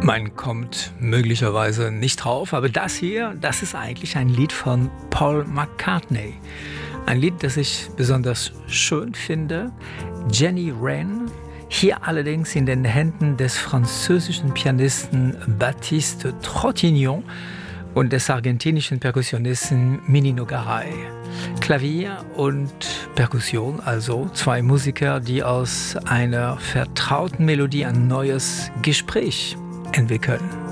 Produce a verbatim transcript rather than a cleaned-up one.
Man kommt möglicherweise nicht drauf, aber das hier, das ist eigentlich ein Lied von Paul McCartney. Ein Lied, das ich besonders schön finde. Jenny Wren, hier allerdings in den Händen des französischen Pianisten Baptiste Trottignon und des argentinischen Perkussionisten Minino Garay. Klavier und Perkussion, also zwei Musiker, die aus einer vertrauten Melodie ein neues Gespräch entwickeln.